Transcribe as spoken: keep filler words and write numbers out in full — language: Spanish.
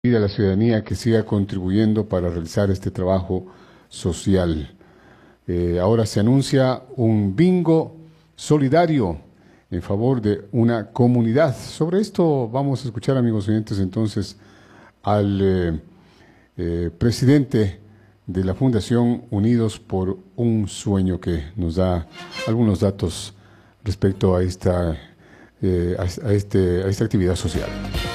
pide a la ciudadanía que siga contribuyendo para realizar este trabajo social. Eh, ahora se anuncia un bingo solidario en favor de una comunidad. Sobre esto vamos a escuchar, amigos oyentes, entonces al eh, eh, presidente de la Fundación Unidos por un Sueño, que nos da algunos datos respecto a esta, eh, a, a este, a esta actividad social.